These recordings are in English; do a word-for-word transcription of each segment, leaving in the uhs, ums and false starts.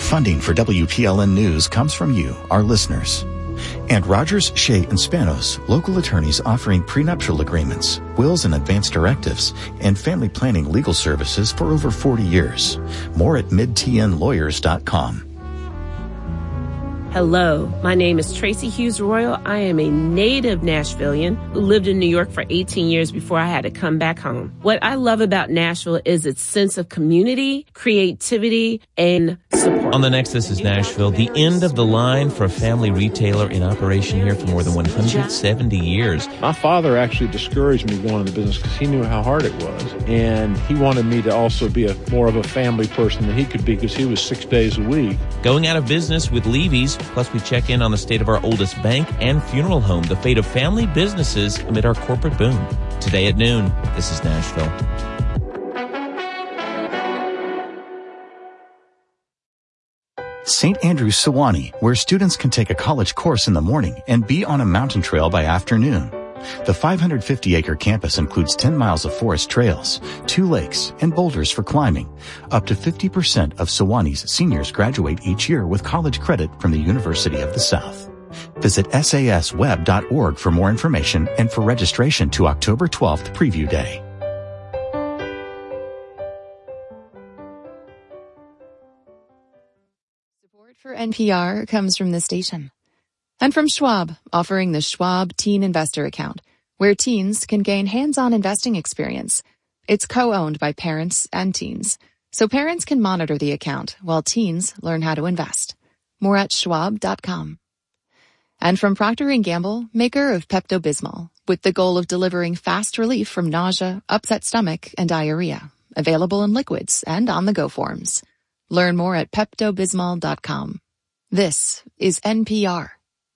Funding for W P L N News comes from you, our listeners. And Rogers, Shea and Spanos, local attorneys offering prenuptial agreements, wills and advance directives, and family planning legal services for over forty years. More at mid t n lawyers dot com. Hello, my name is Tracy Hughes Royal. I am a native Nashvilleian who lived in New York for eighteen years before I had to come back home. What I love about Nashville is its sense of community, creativity, and support. On the next This is Nashville, the end of the line for a family retailer in operation here for more than one hundred seventy years. My father actually discouraged me going into business because he knew how hard it was. And he wanted me to also be a more of a family person than he could be because he was six days a week. Going out of business with Levy's. Plus, we check in on the state of our oldest bank and funeral home, the fate of family businesses amid our corporate boom. Today at noon, This is Nashville. Saint Andrew's Sewanee, where students can take a college course in the morning and be on a mountain trail by afternoon. The five hundred fifty acre campus includes ten miles of forest trails, two lakes, and boulders for climbing. Up to fifty percent of Sewanee's seniors graduate each year with college credit from the University of the South. Visit S A S web dot org for more information and for registration to October twelfth preview day. Support for N P R comes from this station. And from Schwab, offering the Schwab Teen Investor Account, where teens can gain hands-on investing experience. It's co-owned by parents and teens, so parents can monitor the account while teens learn how to invest. More at schwab dot com. And from Procter and Gamble, maker of Pepto-Bismol, with the goal of delivering fast relief from nausea, upset stomach, and diarrhea. Available in liquids and on-the-go forms. Learn more at pepto bismol dot com. This is N P R.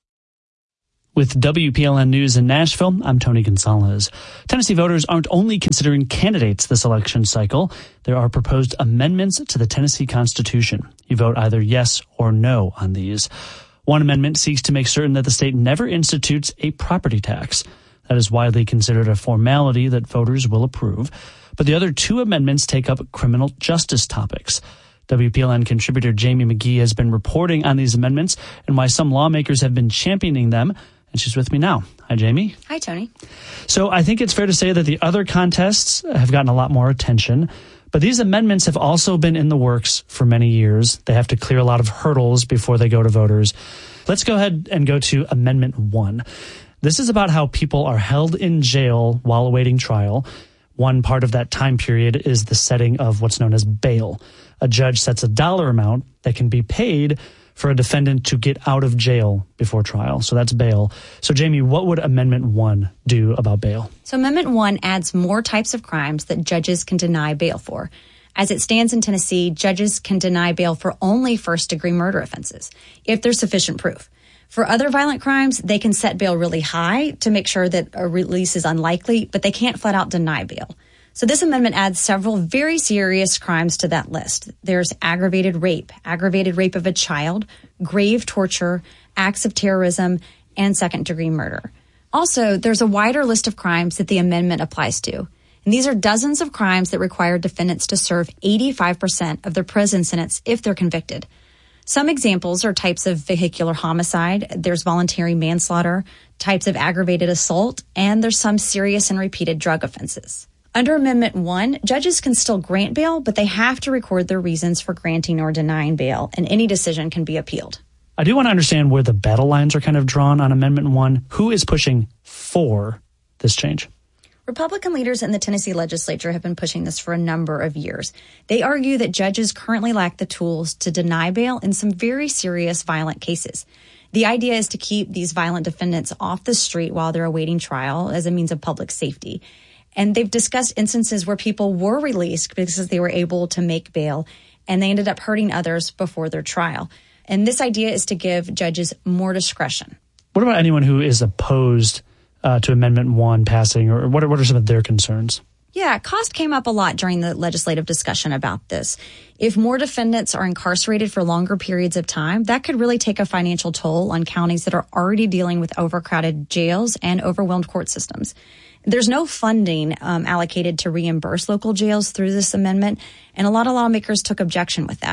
With W P L N News in Nashville, I'm Tony Gonzalez. Tennessee voters aren't only considering candidates this election cycle. There are proposed amendments to the Tennessee Constitution. You vote either yes or no on these. One amendment seeks to make certain that the state never institutes a property tax. That is widely considered a formality that voters will approve. But the other two amendments take up criminal justice topics. W P L N contributor Jamie McGee has been reporting on these amendments and why some lawmakers have been championing them. And she's with me now. Hi, Jamie. Hi, Tony. So I think it's fair to say that the other contests have gotten a lot more attention, but these amendments have also been in the works for many years. They have to clear a lot of hurdles before they go to voters. Let's go ahead and go to Amendment one. This is about how people are held in jail while awaiting trial. One part of that time period is the setting of what's known as bail. A judge sets a dollar amount that can be paid for a defendant to get out of jail before trial. So that's bail. So, Jamie, what would Amendment one do about bail? So Amendment one adds more types of crimes that judges can deny bail for. As it stands in Tennessee, judges can deny bail for only first-degree murder offenses if there's sufficient proof. For other violent crimes, they can set bail really high to make sure that a release is unlikely, but they can't flat out deny bail. So this amendment adds several very serious crimes to that list. There's aggravated rape, aggravated rape of a child, grave torture, acts of terrorism, and second-degree murder. Also, there's a wider list of crimes that the amendment applies to. And these are dozens of crimes that require defendants to serve eighty-five percent of their prison sentence if they're convicted. Some examples are types of vehicular homicide, there's voluntary manslaughter, types of aggravated assault, and there's some serious and repeated drug offenses. Under Amendment one, judges can still grant bail, but they have to record their reasons for granting or denying bail, and any decision can be appealed. I do want to understand where the battle lines are kind of drawn on Amendment one. Who is pushing for this change? Republican leaders in the Tennessee legislature have been pushing this for a number of years. They argue that judges currently lack the tools to deny bail in some very serious violent cases. The idea is to keep these violent defendants off the street while they're awaiting trial as a means of public safety. And they've discussed instances where people were released because they were able to make bail, and they ended up hurting others before their trial. And this idea is to give judges more discretion. What about anyone who is opposed uh, to Amendment one passing, or what are, what are some of their concerns? Yeah, cost came up a lot during the legislative discussion about this. If more defendants are incarcerated for longer periods of time, that could really take a financial toll on counties that are already dealing with overcrowded jails and overwhelmed court systems. There's no funding um, allocated to reimburse local jails through this amendment, and a lot of lawmakers took objection with that.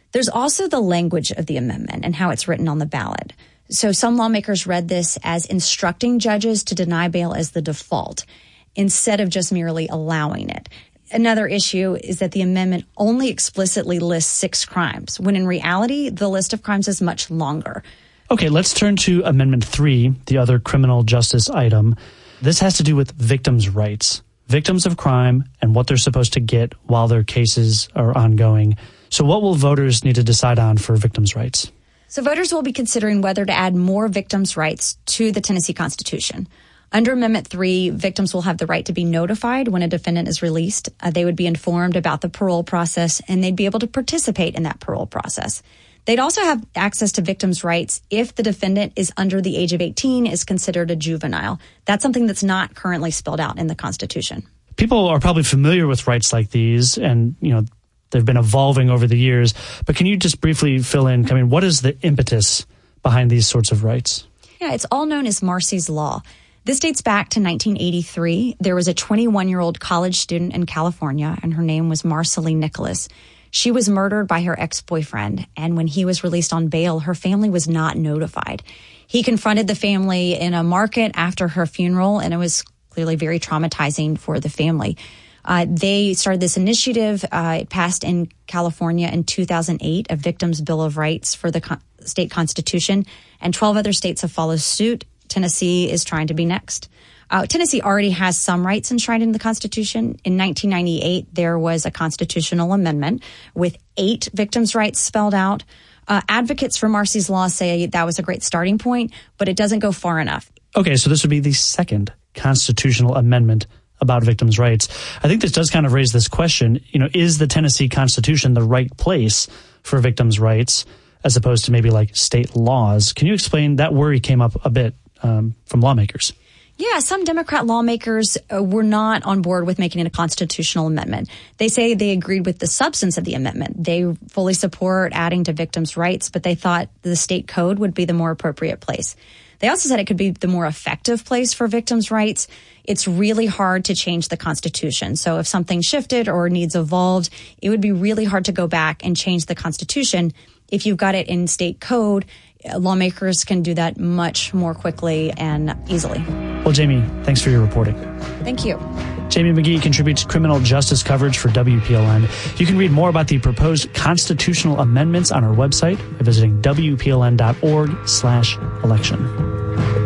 There's also the language of the amendment and how it's written on the ballot. So some lawmakers read this as instructing judges to deny bail as the default instead of just merely allowing it. Another issue is that the amendment only explicitly lists six crimes, when in reality, the list of crimes is much longer. Okay, let's turn to Amendment three, the other criminal justice item. This has to do with victims' rights, victims of crime, and what they're supposed to get while their cases are ongoing. So what will voters need to decide on for victims' rights? So voters will be considering whether to add more victims' rights to the Tennessee Constitution. Under Amendment three, victims will have the right to be notified when a defendant is released. Uh, they would be informed about the parole process, and they'd be able to participate in that parole process. They'd also have access to victims' rights if the defendant is under the age of eighteen, is considered a juvenile. That's something that's not currently spelled out in the Constitution. People are probably familiar with rights like these, and, you know, they've been evolving over the years. But can you just briefly fill in, I mean, what is the impetus behind these sorts of rights? Yeah, it's all known as Marsy's Law. This dates back to nineteen eighty-three. There was a twenty-one-year-old college student in California, and her name was Marceline Nicholas. She was murdered by her ex-boyfriend, and when he was released on bail, her family was not notified. He confronted the family in a market after her funeral, and it was clearly very traumatizing for the family. Uh, they started this initiative. Uh, it passed in California in two thousand eight, a Victims' Bill of Rights for the con- state constitution, and twelve other states have followed suit. Tennessee is trying to be next. Uh, Tennessee already has some rights enshrined in the Constitution. In nineteen ninety-eight, there was a constitutional amendment with eight victims' rights spelled out. Uh, advocates for Marsy's Law say that was a great starting point, but it doesn't go far enough. Okay, so this would be the second constitutional amendment about victims' rights. I think this does kind of raise this question, you know, is the Tennessee Constitution the right place for victims' rights as opposed to maybe like state laws? Can you explain that worry came up a bit um, from lawmakers? Yeah, some Democrat lawmakers uh, were not on board with making it a constitutional amendment. They say they agreed with the substance of the amendment. They fully support adding to victims' rights, but they thought the state code would be the more appropriate place. They also said it could be the more effective place for victims' rights. It's really hard to change the Constitution. So if something shifted or needs evolved, it would be really hard to go back and change the Constitution. If you've got it in state code, lawmakers can do that much more quickly and easily. Well, Jamie, thanks for your reporting. Thank you. Jamie McGee contributes criminal justice coverage for W P L N. You can read more about the proposed constitutional amendments on our website by visiting W P L N dot org slash election.